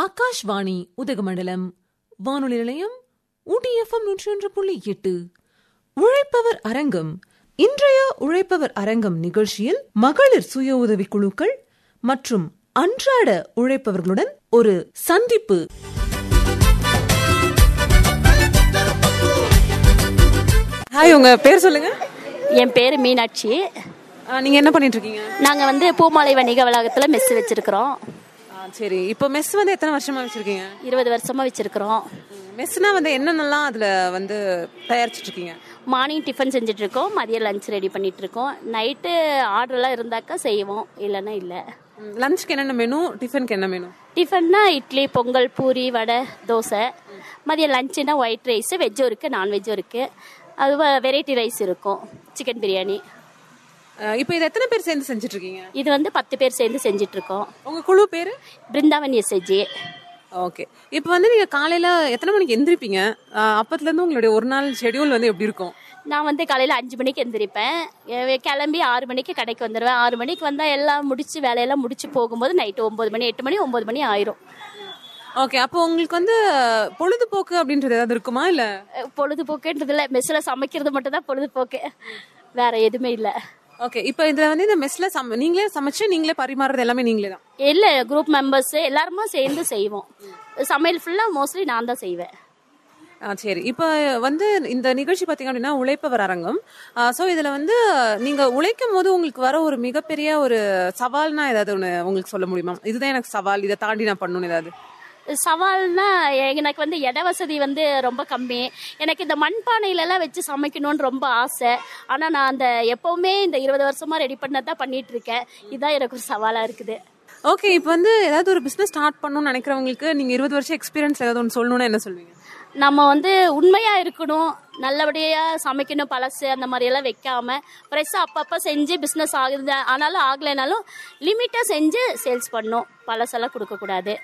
ஆகாஷ்வாணி உதகமண்டலம் வானொலி நிலையம் ஊட்டி FM 101.8 உழைப்பவர் அரங்கம். இன்றைய உழைப்பவர் அரங்கம் நிகழ்ச்சியில் மகளிர் சுய உதவி குழுக்கள் மற்றும் அன்றாட உழைப்பவர்களுடன் ஒரு சந்திப்பு. ஹாய், உங்க பேர் சொல்லுங்க. என் பேர் மீனாட்சி. நீங்க என்ன பண்ணிட்டு இருக்கீங்க? நாங்க பூமாலை வணிக வளாகத்துல மெஸ் வச்சிருக்கிறோம். சரி, இப்போ மெஸ் எத்தனை வருஷமா வச்சிருக்கீங்க? 20 வருஷமா வச்சிருக்கிறோம். மெஸ்னா என்னென்னலாம் அதுல தயாரிச்சிட்டு இருக்கீங்க? மார்னிங் டிஃபன் செஞ்சுட்டு இருக்கோம், மதியம் லஞ்ச் ரெடி பண்ணிட்டு இருக்கோம். நைட்டு ஆர்டர்லாம் இருந்தாக்கா செய்வோம், இல்லைன்னா இல்லை. லஞ்சுக்கு என்னென்ன மெனு, டிஃபனுக்கு என்ன மெனு? டிஃபன்னா இட்லி, பொங்கல், பூரி, வடை, தோசை. மதியம் லஞ்சுனா ஒயிட் ரைஸ், வெஜ்ஜும் இருக்குது, நான்வெஜ்ஜும் இருக்குது. அது வெரைட்டி ரைஸ் இருக்கும், சிக்கன் பிரியாணி. இப்போ இது எத்தனை பேர் சேர்ந்து செஞ்சுட்டு இருக்கீங்க? இது 10 பேர் சேர்ந்து செஞ்சுட்டு இருக்கோம். உங்க குழு பேரு? பிருந்தாவன் எஸ்ஐஜி. ஓகே. இப்போ நீங்க காலையில எத்தனை மணிக்கு எந்திரிப்பீங்க? அப்பத்துல இருந்து உங்களுடைய ஒரு நாள் ஷெட்யூல் எப்படி இருக்கும்? நான் காலையில் 5 மணிக்கு எந்திரிப்பேன். கிளம்பி 6 மணிக்கு கடைக்கு வந்துடுவேன். 6 மணிக்கு வந்தால் எல்லாம் முடிச்சு வேலையெல்லாம் முடிச்சு போகும்போது நைட்டு 9 மணி, 8 மணி, 9 மணி ஆயிரும். ஓகே. அப்போ உங்களுக்கு பொழுதுபோக்கு அப்படின்றது ஏதாவது இருக்குமா? இல்லை, பொழுதுபோக்குன்றது இல்லை, மெஸ்ஸில் சமைக்கிறது மட்டும் தான் பொழுதுபோக்கு, வேற எதுவுமே இல்லை. ஓகே. இப்போ இதுல இந்த மெஸ்ல நீங்களே சமைச்சு நீங்களே பரிமாறுறது எல்லாமே நீங்களே தான்? இல்லை, குரூப் மெம்பர்ஸ் எல்லாருமா சேர்ந்து செய்வோம். சமையல் ஃபுல்லா மோஸ்ட்லி நான் தான் செய்வேன். சரி. இப்போ இந்த நிகழ்ச்சி பார்த்தீங்க அப்படின்னா உழைப்பவர் அரங்கம். ஸோ இதுல நீங்க உழைக்கும் போது உங்களுக்கு வர ஒரு மிகப்பெரிய ஒரு சவால்னா ஏதாவது ஒன்று உங்களுக்கு சொல்ல முடியுமா? இதுதான் எனக்கு சவால், இதை தாண்டி நான் பண்ணணும் ஏதாவது? சவால்னா எனக்கு இட வசதி ரொம்ப கம்மி. எனக்கு இந்த மண்பானையிலலாம் வச்சு சமைக்கணும்னு ரொம்ப ஆசை. ஆனால் நான் எப்போவுமே இந்த 20 வருஷமா ரெடி பண்ணதான் பண்ணிட்டு இருக்கேன். இதுதான் எனக்கு ஒரு சவாலாக இருக்குது. ஓகே. இப்போ ஏதாவது ஒரு பிஸ்னஸ் ஸ்டார்ட் பண்ணணும்னு நினைக்கிறவங்களுக்கு நீங்க 20 வருஷம் எக்ஸ்பீரியன்ஸ் ஏதாவது ஒன்று சொல்லணும்னா என்ன சொல்வீங்க? நம்ம உண்மையா இருக்கணும், நல்லபடியா சமைக்கணும், பழசு அந்த மாதிரி எல்லாம் வைக்காம ஃப்ரெஷ்ஷாக அப்பப்போ செஞ்சு பிஸ்னஸ் ஆகுது. ஆனாலும் ஆகலைனாலும் லிமிட்டாக செஞ்சு சேல்ஸ் பண்ணணும், பழசெல்லாம் கொடுக்கக்கூடாது.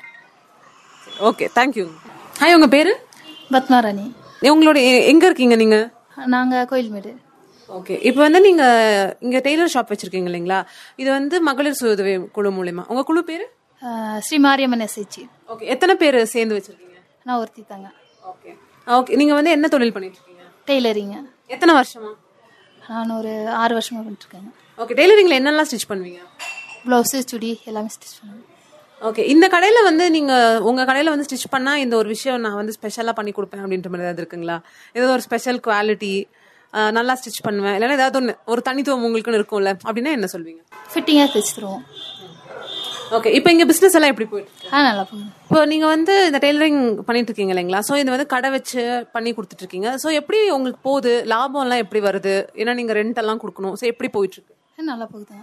Okay, thank you. ஹாய், உங்க பேரு? பத்மாராணி. உங்களோட எங்க இருக்கீங்க நீங்க? நாங்க கோயில்மேடு. ஓகே. இப்போ நீங்க இங்க டெய்லர் ஷாப் வச்சிருக்கீங்க இல்லைங்களா? இது மகளிர் சுய உதவி குழு மூலமா. உங்க குழு பேரு? ஸ்ரீ மாரியம்மன் எஸ்ஐஜி. ஓகே. எத்தனை பேர் சேர்ந்து வச்சிருக்கீங்க? நான் ஒருத்தி தாங்க. ஓகே. ஓகே. நீங்க என்ன தொழில் பண்ணிட்டு இருக்கீங்க? டெய்லரிங். எத்தனை வருஷமா? நான் ஒரு 6 வருஷமா பண்ணிட்டு இருக்கேன். ஓகே. டெய்லரிங்ல என்னெல்லாம் ஸ்டிச் பண்ணுவீங்க? பிளவுஸ், சுடி எல்லாமே ஸ்டிச் பண்ணுவேன். ஓகே. இந்த கடையில நீங்க உங்க கடையில ஸ்டிச் பண்ணா இந்த ஒரு விஷயம் நான் ஸ்பெஷலா பண்ணி கொடுப்பேன் அப்படின்ற மாதிரி ஏதாவது இருக்குங்களா? ஏதாவது ஒரு ஸ்பெஷல் குவாலிட்டி, நல்லா ஸ்டிச் பண்ணுவேன், இல்லைன்னா ஏதாவது ஒரு தனித்துவம் உங்களுக்குன்னு இருக்கும்ல, அப்படின்னா என்ன சொல்வீங்க? ஃபிட்டிங்கா தைச்சு தருவோம். ஓகே. இப்போ இங்க பிசினஸ் எல்லாம் எப்படி போயிட்டு இருக்கு? நல்லா போகுது. இப்போ நீங்க இந்த டெய்லரிங் பண்ணிட்டு இருக்கீங்க இல்லைங்களா? ஸோ இது கடை வச்சு பண்ணி கொடுத்துட்டு இருக்கீங்க. ஸோ எப்படி உங்களுக்கு போகுது? லாபம் எல்லாம் எப்படி வருது? ஏன்னா நீங்க ரெண்ட் எல்லாம் கொடுக்கணும். ஸோ எப்படி போயிட்டு இருக்கு? நல்லா போகுது.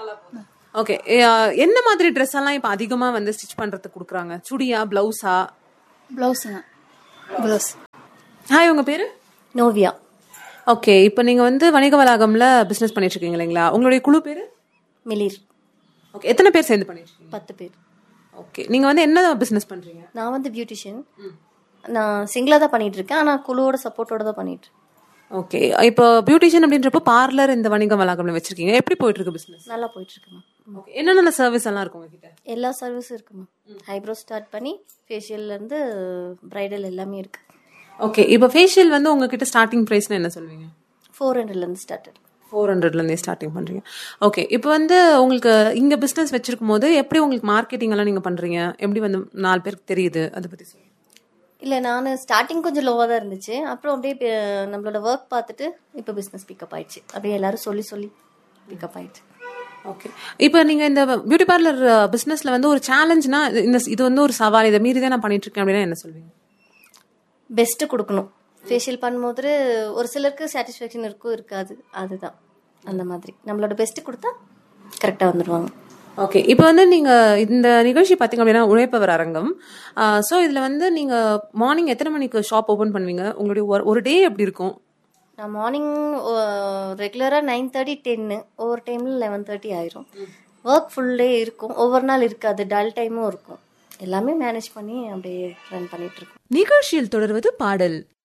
ஓகே. என்ன மாதிரி ட்ரெஸ் எல்லாம் இப்போ அதிகமா ஸ்டிச் பண்றதுக்கு கொடுக்குறாங்க? சுடியா, பிளவுஸா? பிளவுஸுங்க. பிளவுஸ். ஹாய், உங்க பேரு? நோவியா. ஓகே. இப்போ நீங்க வணிக வளாகம்ல பிசினஸ் பண்ணிட்டு இருக்கீங்க இல்லைங்களா? உங்களுடைய குழு பேரு? மிலிர். ஓகே. எத்தனை பேர் சேர்ந்து பண்ணிட்டு இருக்கீங்க? 10 பேர். ஓகே. நீங்க என்ன பிசினஸ் பண்றீங்க? நான் பியூட்டிஷியன். நான் சிங்கிளா தான் பண்ணிட்டு இருக்கேன், ஆனா குழுவோட சப்போர்ட்டோட தான் பண்ணிட்டு இருக்கேன். ஓகே. இப்போ பியூட்டிஷியன் அப்படின்றப்போ பார்லர் இந்த வணிக வளாகம்ல வச்சிருக்கீங்க. எப்படி போயிட்டு இருக்கு பிசினஸ்? நல்லா போயிட்டு இருக்குமா. ஓகே. என்னென்ன சர்வீஸ் எல்லாம் இருக்கு உங்ககிட்ட? எல்லா சர்வீஸும் இருக்குமா. ஐப்ரோ ஸ்டார்ட் பண்ணி ஃபேஷியல்ல இருந்து பிரைடல் எல்லாமே இருக்கு. ஓகே. இப்போ ஃபேஷியல் உங்ககிட்ட ஸ்டார்டிங் பிரைஸ்னா என்ன சொல்வீங்க? 400ல இருந்து ஸ்டார்டட். 400ல இருந்தே ஸ்டார்டிங் பண்றீங்க. ஓகே. இப்போ உங்களுக்கு இங்க பிசினஸ் வச்சிருக்கும் போது எப்படி உங்களுக்கு மார்க்கெட்டிங் எல்லாம் நீங்க பண்றீங்க? எப்படி 4 பேருக்கு தெரியுது? அதை பத்தி சொல்லுங்க. இல்லை, நான் ஸ்டார்டிங் கொஞ்சம் லோவாக தான் இருந்துச்சு. அப்புறம் அப்படியே நம்மளோட ஒர்க் பார்த்துட்டு இப்போ பிஸ்னஸ் பிக்கப் ஆயிடுச்சு. அப்படியே எல்லாரும் சொல்லி சொல்லி பிக்கப் ஆயிடுச்சு. ஓகே. இப்போ நீங்க இந்த பியூட்டி பார்லர் பிசினஸ்ல ஒரு சேலஞ்ச்னா இது ஒரு சவால், இதை மீறி தான் நான் பண்ணிட்டு இருக்கேன் அப்படின்னா என்ன சொல்வீங்க? பெஸ்ட்டு கொடுக்கணும். ஃபேஷியல் பண்ணும்போது ஒரு சிலருக்கு சாட்டிஸ்ஃபேக்ஷன் இருக்கும், இருக்காது. அதுதான் அந்த மாதிரி நம்மளோட பெஸ்ட்டு கொடுத்தா கரெக்டாக வந்துடுவாங்க. ஓகே. இப்போ நீங்க இந்த நிகழ்ச்சி பார்த்தீங்க அப்படின்னா உழைப்பவர் அரங்கம். ஸோ இதுல நீங்க மார்னிங் எத்தனை மணிக்கு ஷாப் ஓபன் பண்ணுவீங்க? உங்களுடைய ஒரு டே எப்படி இருக்கும்? நான் மார்னிங் ரெகுலராக 9:30 10, ஒவ்வொரு டைமில் 11:30 ஆயிரும். ஒர்க் ஃபுல் டே இருக்கும், ஒவ்வொரு நாள் இருக்காது, டல் டைமும் இருக்கும். எல்லாமே மேனேஜ் பண்ணி அப்படியே ரன் பண்ணிட்டு இருக்கோம். நிகழ்ச்சியில் தொடர்வது பாடல்.